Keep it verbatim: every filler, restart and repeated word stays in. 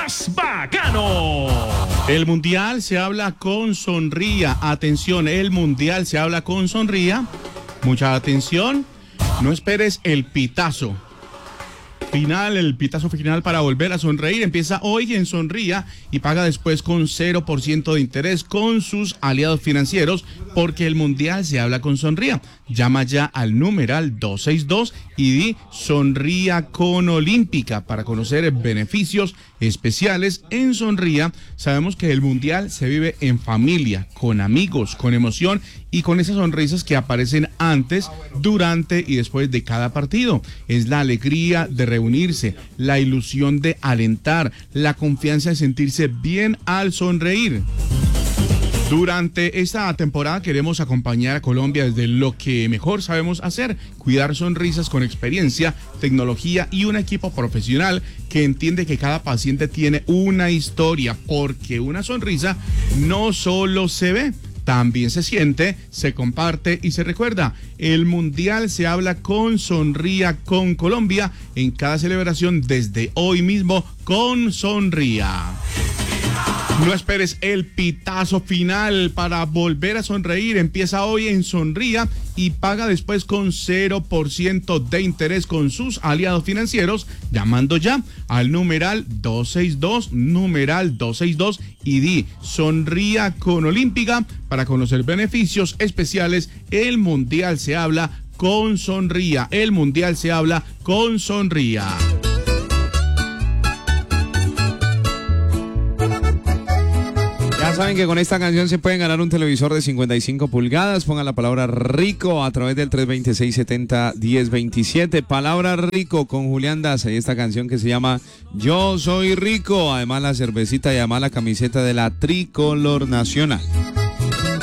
más bacano. El Mundial se habla con sonría. Atención, el Mundial se habla con sonría. Mucha atención. No esperes el pitazo final, el pitazo final para volver a sonreír. Empieza hoy en Sonría y paga después con cero por ciento de interés con sus aliados financieros, porque el Mundial se habla con Sonría. Llama ya al numeral dos seis dos y di Sonría con Olímpica para conocer beneficios especiales en Sonría. Sabemos que el Mundial se vive en familia, con amigos, con emoción y con esas sonrisas que aparecen antes, durante y después de cada partido. Es la alegría de reunirse, la ilusión de alentar, la confianza de sentirse bien al sonreír. Durante esta temporada queremos acompañar a Colombia desde lo que mejor sabemos hacer, cuidar sonrisas con experiencia, tecnología y un equipo profesional que entiende que cada paciente tiene una historia, porque una sonrisa no solo se ve, también se siente, se comparte y se recuerda. El Mundial se habla con Sonría con Colombia en cada celebración desde hoy mismo con Sonría. No esperes el pitazo final para volver a sonreír. Empieza hoy en Sonría y paga después con cero por ciento de interés con sus aliados financieros, llamando ya al numeral dos seis dos, numeral dos seis dos y di Sonría con Olímpica para conocer beneficios especiales. El Mundial se habla con Sonría. El Mundial se habla con Sonría. Ya saben que con esta canción se pueden ganar un televisor de cincuenta y cinco pulgadas. Pongan la palabra rico a través del tres dos seis, siete cero, uno cero dos siete. Palabra rico con Julián Daza y esta canción que se llama Yo Soy Rico. Además la cervecita y además la camiseta de la Tricolor Nacional.